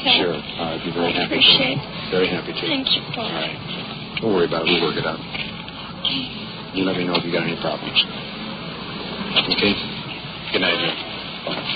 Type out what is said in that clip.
help. Sure. I'd be very happy to. Appreciate it. Very happy to. Thank you, Paul. All right. Don't worry about it. We'll work it out. You let me know if you got any problems. Okay? Good night, Jim.